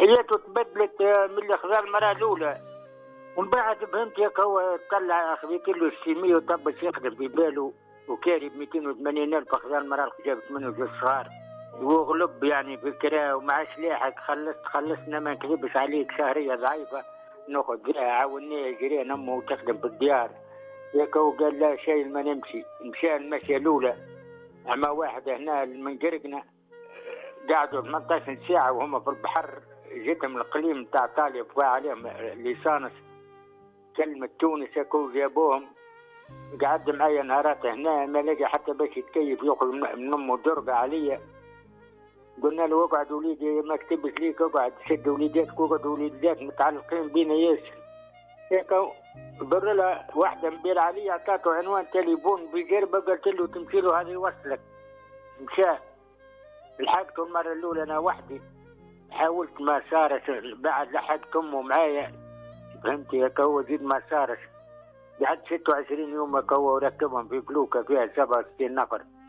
حياته تبدلت من اللي خذا المرأة الأولى، ومن بعد فهمت ياك هو طلع خذيت له السيمية وطبش يخدم في باله وكاري ب 280,000 خذا المرأة جابت منه جوز صغار وغلب يعني في الكراء ومع سلاحك خلصنا ما نكذبش عليك شهرية ضعيفة ناخذ بها عاونيه جيران امه وتخدم في الديار ياك هو قال لا شيء ما نمشي مشى المشي الأولى أما واحد هنا من قرقنا قعدوا 18 ساعة وهم في البحر جيتهم القليم نتاع ايطاليا بقى عليهم ليسانس كلمة تونس هكو جابوهم قعد معايا نهارات هنا ما لقى حتى باش يتكيف ياخذ من امه درقة عليا قلنا له اقعد وليدي ما كتبش ليك اقعد شد وليداتك اقعد وليدات متعلقين بينا ياسر هيك بر لها واحدة مبير علي عطاته عنوان تليفون بجربة قلت له تمشي له هذه يوصلك مشى لحقته المرة الأولى أنا وحدي حاولت ما صارت بعد لحقت أمه معايا فهمت هيك هو زيد ما صارت قعدت 26 يوم هيك هو وركبهم في فلوكة فيها 67 نفر